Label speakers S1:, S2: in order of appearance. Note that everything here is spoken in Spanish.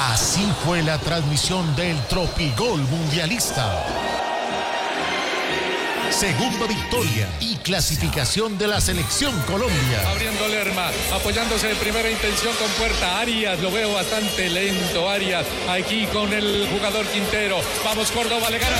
S1: Así fue la transmisión del Tropigol Mundialista. Segunda victoria y clasificación de la selección Colombia.
S2: Abriendo Lerma, apoyándose de primera intención con Puerta. Arias, lo veo bastante lento. Arias, aquí con el jugador Quintero. Vamos Córdoba, le gana.